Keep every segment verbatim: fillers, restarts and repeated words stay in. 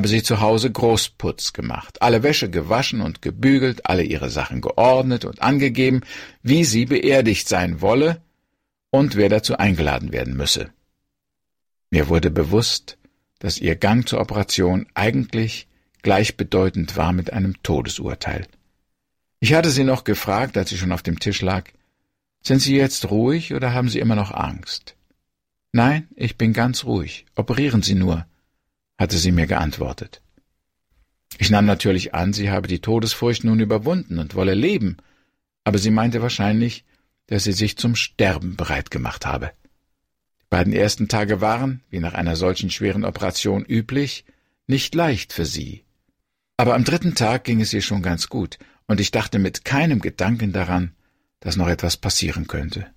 habe sie zu Hause Großputz gemacht, alle Wäsche gewaschen und gebügelt, alle ihre Sachen geordnet und angegeben, wie sie beerdigt sein wolle und wer dazu eingeladen werden müsse. Mir wurde bewusst, dass ihr Gang zur Operation eigentlich gleichbedeutend war mit einem Todesurteil. Ich hatte sie noch gefragt, als sie schon auf dem Tisch lag, »Sind Sie jetzt ruhig oder haben Sie immer noch Angst?« »Nein, ich bin ganz ruhig. Operieren Sie nur«, hatte sie mir geantwortet. Ich nahm natürlich an, sie habe die Todesfurcht nun überwunden und wolle leben, aber sie meinte wahrscheinlich, dass sie sich zum Sterben bereit gemacht habe. Die beiden ersten Tage waren, wie nach einer solchen schweren Operation üblich, nicht leicht für sie. Aber am dritten Tag ging es ihr schon ganz gut, und ich dachte mit keinem Gedanken daran, dass noch etwas passieren könnte.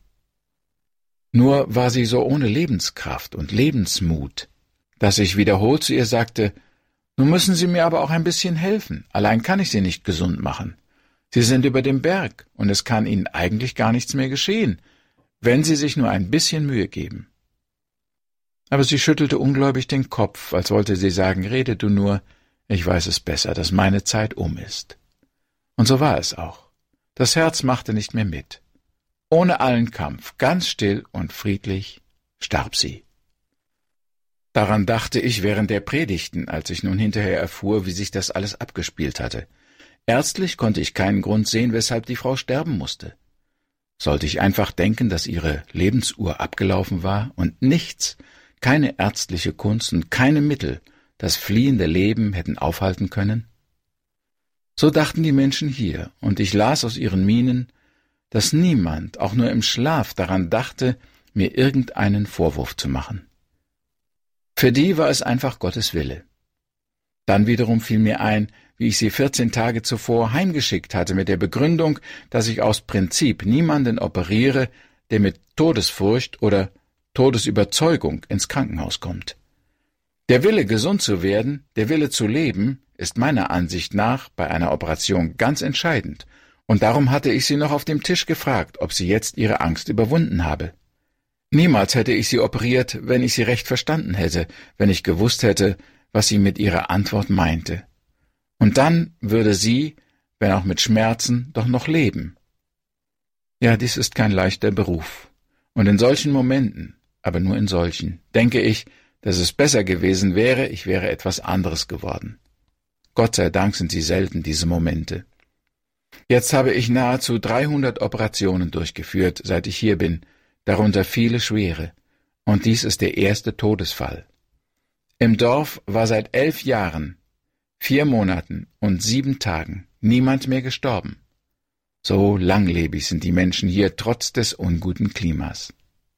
Nur war sie so ohne Lebenskraft und Lebensmut, dass ich wiederholt zu ihr sagte, »Nun müssen Sie mir aber auch ein bisschen helfen, allein kann ich Sie nicht gesund machen. Sie sind über dem Berg, und es kann Ihnen eigentlich gar nichts mehr geschehen, wenn Sie sich nur ein bisschen Mühe geben.« Aber sie schüttelte ungläubig den Kopf, als wollte sie sagen, »Rede du nur, ich weiß es besser, dass meine Zeit um ist.« Und so war es auch. Das Herz machte nicht mehr mit. Ohne allen Kampf, ganz still und friedlich, starb sie. Daran dachte ich während der Predigten, als ich nun hinterher erfuhr, wie sich das alles abgespielt hatte. Ärztlich konnte ich keinen Grund sehen, weshalb die Frau sterben musste. Sollte ich einfach denken, dass ihre Lebensuhr abgelaufen war und nichts, keine ärztliche Kunst und keine Mittel, das fliehende Leben hätten aufhalten können? So dachten die Menschen hier, und ich las aus ihren Mienen, dass niemand, auch nur im Schlaf, daran dachte, mir irgendeinen Vorwurf zu machen. Für die war es einfach Gottes Wille. Dann wiederum fiel mir ein, wie ich sie vierzehn Tage zuvor heimgeschickt hatte mit der Begründung, dass ich aus Prinzip niemanden operiere, der mit Todesfurcht oder Todesüberzeugung ins Krankenhaus kommt. Der Wille, gesund zu werden, der Wille zu leben, ist meiner Ansicht nach bei einer Operation ganz entscheidend, und darum hatte ich sie noch auf dem Tisch gefragt, ob sie jetzt ihre Angst überwunden habe. Niemals hätte ich sie operiert, wenn ich sie recht verstanden hätte, wenn ich gewusst hätte, was sie mit ihrer Antwort meinte. Und dann würde sie, wenn auch mit Schmerzen, doch noch leben. Ja, dies ist kein leichter Beruf. Und in solchen Momenten, aber nur in solchen, denke ich, dass es besser gewesen wäre, ich wäre etwas anderes geworden. Gott sei Dank sind sie selten, diese Momente. Jetzt habe ich nahezu dreihundert Operationen durchgeführt, seit ich hier bin, darunter viele schwere, und dies ist der erste Todesfall. Im Dorf war seit elf Jahren, vier Monaten und sieben Tagen niemand mehr gestorben. So langlebig sind die Menschen hier trotz des unguten Klimas.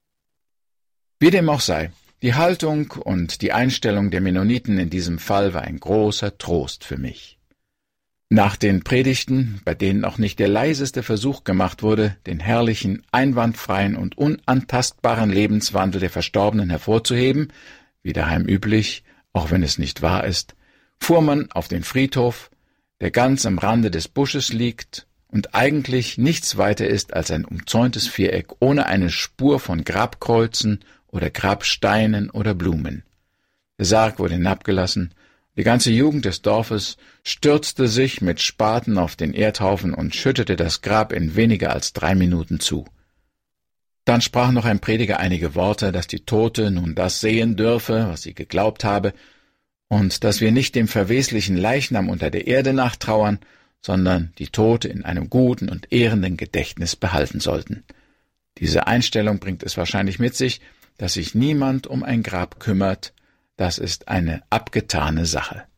Wie dem auch sei, die Haltung und die Einstellung der Mennoniten in diesem Fall war ein großer Trost für mich. Nach den Predigten, bei denen auch nicht der leiseste Versuch gemacht wurde, den herrlichen, einwandfreien und unantastbaren Lebenswandel der Verstorbenen hervorzuheben, wie daheim üblich, auch wenn es nicht wahr ist, fuhr man auf den Friedhof, der ganz am Rande des Busches liegt und eigentlich nichts weiter ist als ein umzäuntes Viereck ohne eine Spur von Grabkreuzen oder Grabsteinen oder Blumen. Der Sarg wurde hinabgelassen, die ganze Jugend des Dorfes stürzte sich mit Spaten auf den Erdhaufen und schüttete das Grab in weniger als drei Minuten zu. Dann sprach noch ein Prediger einige Worte, dass die Tote nun das sehen dürfe, was sie geglaubt habe, und dass wir nicht dem verweslichen Leichnam unter der Erde nachtrauern, sondern die Tote in einem guten und ehrenden Gedächtnis behalten sollten. Diese Einstellung bringt es wahrscheinlich mit sich, dass sich niemand um ein Grab kümmert, das ist eine abgetane Sache.